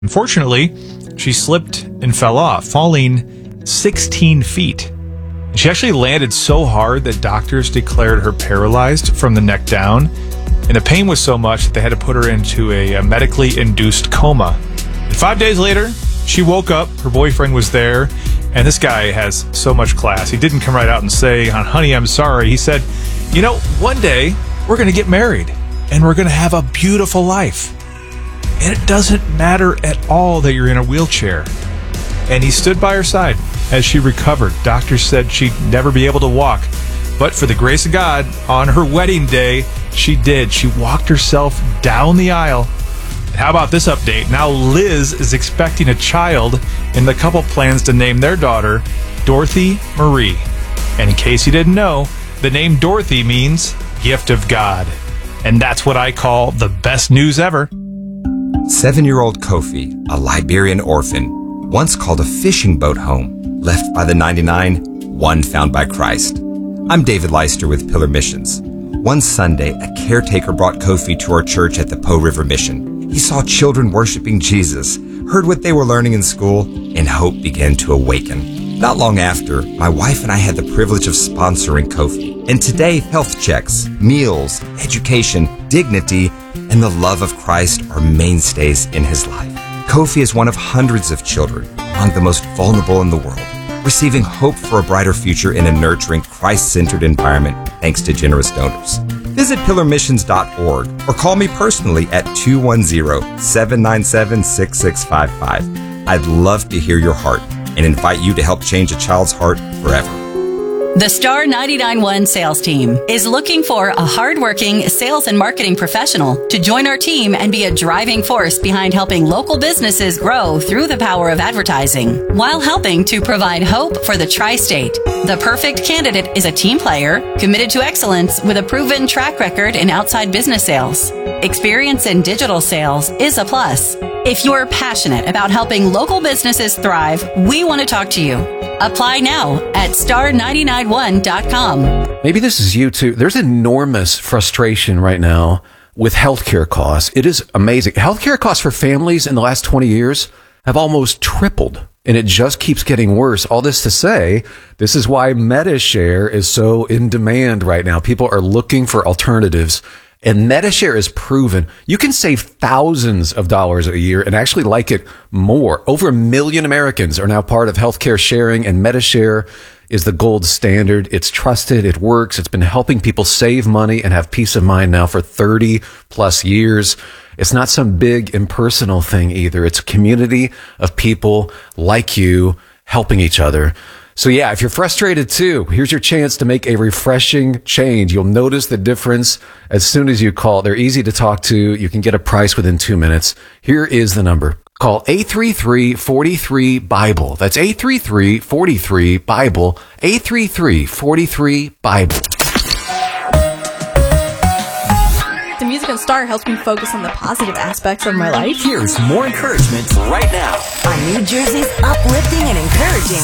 Unfortunately, she slipped and fell off, falling 16 feet. She actually landed so hard that doctors declared her paralyzed from the neck down, and the pain was so much that they had to put her into a medically induced coma. And 5 days later, she woke up, her boyfriend was there, and this guy has so much class. He didn't come right out and say, "Honey, I'm sorry." He said, one day we're going to get married, and we're going to have a beautiful life. And it doesn't matter at all that you're in a wheelchair. And he stood by her side as she recovered. Doctors said she'd never be able to walk. But for the grace of God, on her wedding day, she did. She walked herself down the aisle. How about this update? Now Liz is expecting a child, and the couple plans to name their daughter Dorothy Marie. And in case you didn't know, the name Dorothy means gift of God. And that's what I call the best news ever. 7-year-old Kofi, a Liberian orphan, once called a fishing boat home, left by the 99, one found by Christ. I'm David Leister with Pillar Missions. One Sunday, a caretaker brought Kofi to our church at the Po River Mission. He saw children worshiping Jesus, heard what they were learning in school, and hope began to awaken. Not long after, my wife and I had the privilege of sponsoring Kofi. And today, health checks, meals, education, dignity, and the love of Christ are mainstays in his life. Kofi is one of hundreds of children among the most vulnerable in the world, receiving hope for a brighter future in a nurturing, Christ-centered environment thanks to generous donors. Visit pillarmissions.org or call me personally at 210-797-6655. I'd love to hear your heart and invite you to help change a child's heart forever. The Star 99.1 sales team is looking for a hardworking sales and marketing professional to join our team and be a driving force behind helping local businesses grow through the power of advertising, while helping to provide hope for the tri-state. The perfect candidate is a team player, committed to excellence with a proven track record in outside business sales. Experience in digital sales is a plus. If you're passionate about helping local businesses thrive, we want to talk to you. Apply now at star991.com. Maybe this is you too. There's enormous frustration right now with healthcare costs. It is amazing. Healthcare costs for families in the last 20 years have almost tripled, and it just keeps getting worse. All this to say, this is why MediShare is so in demand right now. People are looking for alternatives. And MediShare is proven you can save thousands of dollars a year and actually like it more. Over 1 million Americans are now part of healthcare sharing, and MediShare is the gold standard. It's trusted. It works. It's been helping people save money and have peace of mind now for 30 plus years. It's not some big impersonal thing either. It's a community of people like you helping each other. So yeah, if you're frustrated too, here's your chance to make a refreshing change. You'll notice the difference as soon as you call. They're easy to talk to. You can get a price within 2 minutes. Here is the number. Call 833-43-BIBLE. That's 833-43-BIBLE. 833-43-BIBLE. The music on Star helps me focus on the positive aspects of my life. Here's more encouragement right now on New Jersey's uplifting and encouraging